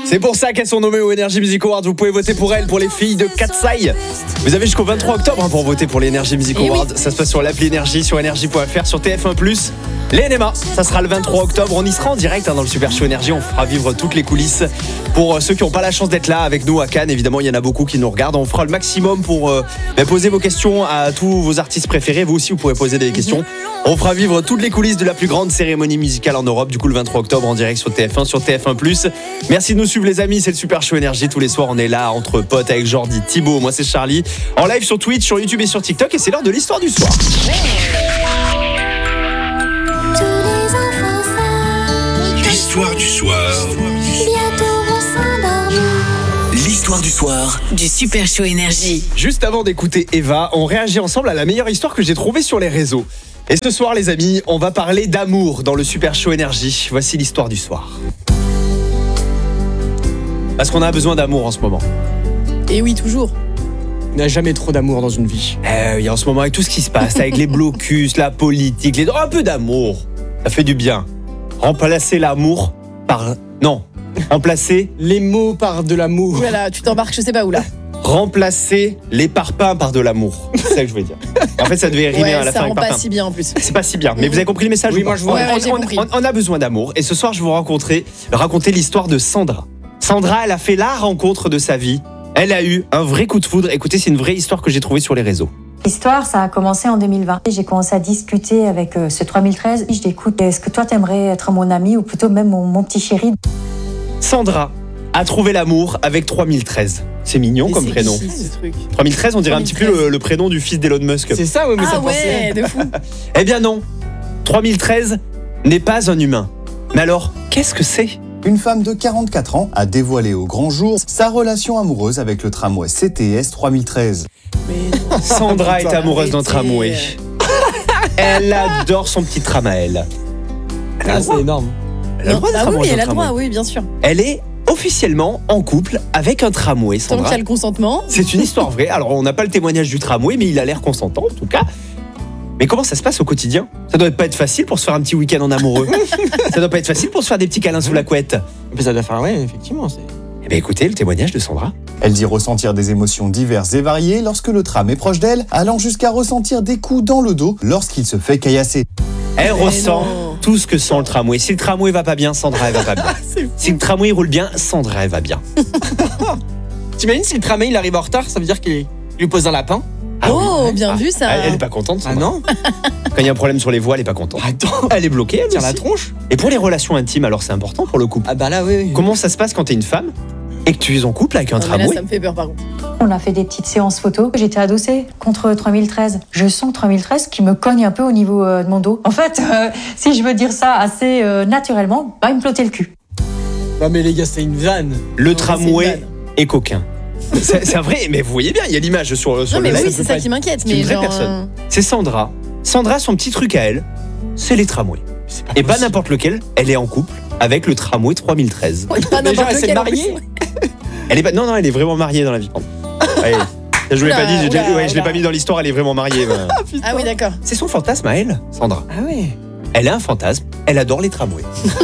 C'est pour ça qu'elles sont nommées aux Energy Music Awards. Vous pouvez voter pour elles, pour les filles de Katsai. Vous avez jusqu'au 23 octobre pour voter pour les Energy Music Awards. Ça se passe sur l'appli Énergie, sur énergie.fr, sur TF1+. Les NMA, ça sera le 23 octobre. On y sera en direct dans le Super Show Énergie. On fera vivre toutes les coulisses. Pour ceux qui n'ont pas la chance d'être là avec nous à Cannes, évidemment, il y en a beaucoup qui nous regardent. On fera le maximum pour poser vos questions à tous vos artistes préférés. Vous aussi, vous pourrez poser des questions. On fera vivre toutes les coulisses de la plus grande cérémonie musicale en Europe. Du coup, le 23 octobre en direct sur TF1, sur TF1+. Merci de nous suivre, les amis. C'est le Super Show Énergie. Tous les soirs, on est là entre potes avec Jordi, Thibaut. Moi, c'est Charlie. En live sur Twitch, sur YouTube et sur TikTok. Et c'est l'heure de l'histoire du soir. L'histoire du soir. L'histoire du soir du Super Show Énergie. Juste avant d'écouter Eva, on réagit ensemble à la meilleure histoire que j'ai trouvée sur les réseaux. Et ce soir, les amis, on va parler d'amour dans le Super Show Énergie. Voici l'histoire du soir. Parce qu'on a besoin d'amour en ce moment. Et oui, toujours. Il n'y a jamais trop d'amour dans une vie. Oui, en ce moment, avec tout ce qui se passe, avec les blocus, la politique, un peu d'amour, ça fait du bien. Remplacer l'amour par... Non, remplacer... Les mots par de l'amour. Voilà, tu t'embarques, je sais pas où là. Remplacer les parpaings par de l'amour. C'est ça que je voulais dire. En fait, ça devait rimer à la fin ça avec rend parpaing. pas si bien en plus. C'est pas si bien, mais vous avez compris le message? Oui, ou pas? moi je vois. Ouais, j'ai compris. On a besoin d'amour. Et ce soir, je vais vous raconter l'histoire de Sandra. Sandra, elle a fait la rencontre de sa vie. Elle a eu un vrai coup de foudre. Écoutez, c'est une vraie histoire que j'ai trouvée sur les réseaux. L'histoire, ça a commencé en 2020. J'ai commencé à discuter avec ce 3013. Je dis, écoute, est-ce que toi, t'aimerais être mon ami ou plutôt même mon petit chéri? Sandra a trouvé l'amour avec 3013. C'est mignon comme prénom. Qui, ce truc 3013, on dirait un petit peu le prénom du fils d'Elon Musk. C'est ça, oui, mais ça Ah ouais, de fou. Eh bien non, 3013 n'est pas un humain. Mais alors, qu'est-ce que c'est? Une femme de 44 ans a dévoilé au grand jour sa relation amoureuse avec le tramway CTS 3013. Mais Sandra est amoureuse d'un tramway. Elle adore son petit tram à elle. Ah, c'est énorme. Elle a le droit d'être oui, amoureuse elle d'un a le droit, tramway. oui, bien sûr. Elle est officiellement en couple avec un tramway, Tant qu'il Sandra. y a le consentement. C'est une histoire vraie. Alors, on n'a pas le témoignage du tramway, mais il a l'air consentant, en tout cas. Mais comment ça se passe au quotidien? Ça doit pas être facile pour se faire un petit week-end en amoureux. Ça doit pas être facile pour se faire des petits câlins sous la couette. Mais ça doit faire, ouais, effectivement. Eh bien, écoutez le témoignage de Sandra. Elle dit ressentir des émotions diverses et variées lorsque le tram est proche d'elle, allant jusqu'à ressentir des coups dans le dos lorsqu'il se fait caillasser. Elle Mais ressent non. tout ce que sent le tramway. Si le tramway va pas bien, Sandra, elle va pas bien. Si le tramway roule bien, Sandra, elle va bien. T'imagines si le tramway il arrive en retard, ça veut dire qu'il lui pose un lapin? Ah oui. Oh, bien vu ça. Elle est pas contente, Ah Sandra. non? Quand il y a un problème sur les voies, elle est pas contente. Attends, Elle est bloquée, elle tire la aussi. tronche? Et pour les relations intimes, alors c'est important pour le couple. Ah bah là, oui. Comment ça se passe quand t'es une femme et que tu es en couple avec un Non, mais là, tramway? ça me fait peur par contre. On a fait des petites séances photos. J'étais adossée contre 3013. Je sens 3013 qui me cogne un peu au niveau de mon dos. En fait, si je veux dire ça assez naturellement, il me flottait le cul. Non mais les gars, c'est une vanne. Le Non, tramway mais c'est une vanne. est coquin. C'est vrai, mais vous voyez bien, il y a l'image sur Non, le mais live. oui, c'est ça qui m'inquiète. C'est une Mais vraie genre. personne. C'est Sandra. Sandra, son petit truc à elle, c'est les tramways. Et pas n'importe lequel, elle est en couple avec le tramway 3013. Ouais, pas Mais genre, n'importe elle s'est lequel, en mariée? plus. Elle est pas, non, elle est vraiment mariée dans la vie. Pardon. Ouais. Je vous l'ai pas dit, je l'ai pas mis dans l'histoire, elle est vraiment mariée. Ah oui, d'accord. C'est son fantasme à elle, Sandra. Ah ouais. Elle a un fantasme, elle adore les tramways.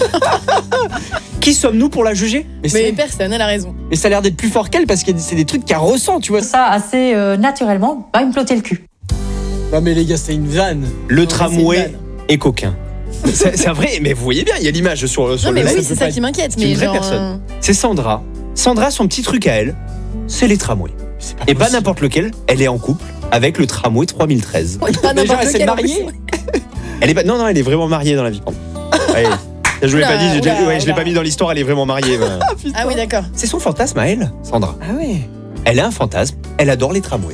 Qui sommes-nous pour la juger? Mais personne, elle a raison. Mais ça a l'air d'être plus fort qu'elle parce que c'est des trucs qu'elle ressent, tu vois. Ça assez naturellement, il me flottait le cul. Non mais les gars, c'est une vanne. Le Non, mais c'est tramway une vanne. est coquin. C'est vrai, mais vous voyez bien, il y a l'image sur Non, le mais live. oui, c'est ça qui m'inquiète. C'est une Mais vraie genre. personne. C'est Sandra. Sandra, son petit truc à elle, c'est les tramways. Et pas n'importe lequel, elle est en couple avec le tramway 3013. Ouais, pas Mais genre, n'importe elle s'est lequel, en plus. mariée? Elle est pas, non, elle est vraiment mariée dans la vie. Pardon. Ouais. Je vous l'ai pas dit, je l'ai pas mis dans l'histoire, elle est vraiment mariée. Ah oui, d'accord. C'est son fantasme à elle, Sandra. Ah ouais. Elle a un fantasme, elle adore les tramways.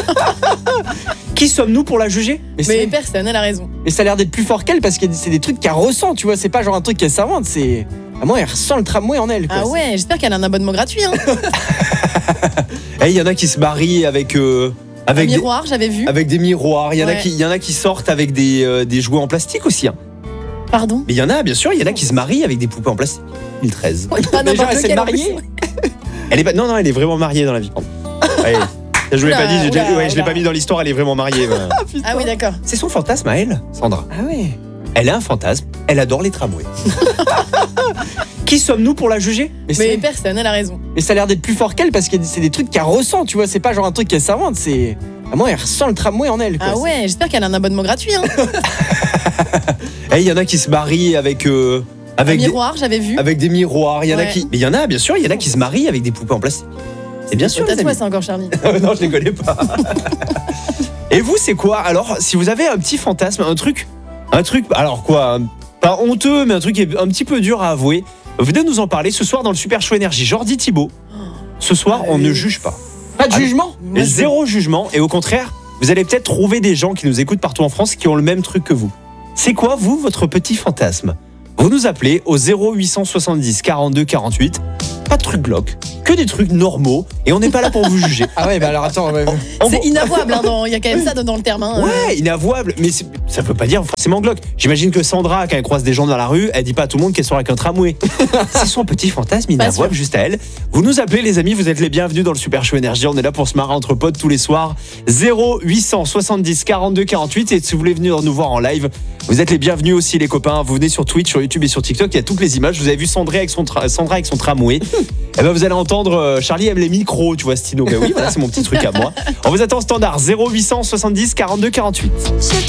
Qui sommes-nous pour la juger? Mais personne, elle a raison. Mais ça a l'air d'être plus fort qu'elle parce que c'est des trucs qu'elle ressent, tu vois. C'est pas genre un truc qu'elle s'invente, c'est. À moi, elle ressent le tramway en elle, quoi. Ah ouais, j'espère qu'elle a un abonnement gratuit. Hein. Il y en a qui se marient avec Un des, miroir, j'avais vu. avec des miroirs. Il y Ouais. en a qui sortent avec des jouets en plastique aussi. Hein. Pardon. Mais il y en a, bien sûr, il y en a qui se marient avec des poupées en plastique. 2013. Ouais, pas Mais genre, n'importe elle s'est lequel, en plus. mariée? Elle est pas, non, elle est vraiment mariée dans la vie. Pardon. Ouais. Je vous l'ai pas dit, je l'ai pas mis dans l'histoire, elle est vraiment mariée. Ah oui, d'accord. C'est son fantasme à elle, Sandra. Ah ouais. Elle a un fantasme, elle adore les tramways. Qui sommes-nous pour la juger? Mais, Mais personne, elle a raison. mais ça a l'air d'être plus fort qu'elle parce que c'est des trucs qu'elle ressent, tu vois. C'est pas genre un truc qu'elle s'invente, c'est. À moi, elle ressent le tramway en elle, quoi. Ah ouais, j'espère qu'elle a un abonnement gratuit. Hein. Il y en a qui se marient avec Un des, miroir, j'avais vu. avec des miroirs. Il y en a Ouais. qui. Mais il y en a, bien sûr, il y en a qui se marient avec des poupées en plastique. C'est bien sûr. les Peut-être toi, amis. c'est encore Charlie. Non, je les connais pas. Et vous, c'est quoi? Alors, si vous avez un petit fantasme, un truc, alors quoi, pas honteux, mais un truc qui est un petit peu dur à avouer, venez nous en parler ce soir dans le Super Show Énergie. Jordi Thibaut, ce soir, on ne juge pas. Pas de jugement. Et zéro jugement, et au contraire, vous allez peut-être trouver des gens qui nous écoutent partout en France qui ont le même truc que vous. C'est quoi, vous, votre petit fantasme? Vous nous appelez au 0870 42 48. Pas de trucs glauques, que des trucs normaux, et on n'est pas là pour vous juger. Ah ouais, bah alors attends. C'est inavouable, hein, il y a quand même ça dans le terme. Hein. Ouais, inavouable, mais ça veut pas dire forcément glauque. J'imagine que Sandra, quand elle croise des gens dans la rue, elle dit pas à tout le monde qu'elle sort avec un tramway. C'est son petit fantasme inavouable juste à elle. Vous nous appelez, les amis, vous êtes les bienvenus dans le Super Show Énergie. On est là pour se marrer entre potes tous les soirs. 0870 42 48. Et si vous voulez venir nous voir en live, vous êtes les bienvenus aussi, les copains. Vous venez sur Twitch, sur YouTube et sur TikTok. Il y a toutes les images. Vous avez vu Sandra avec son tramway. Et ben vous allez entendre Charlie aime les micros, tu vois, Stino. Ben oui, voilà, c'est mon petit truc à moi. On vous attend au standard 0870 42 48.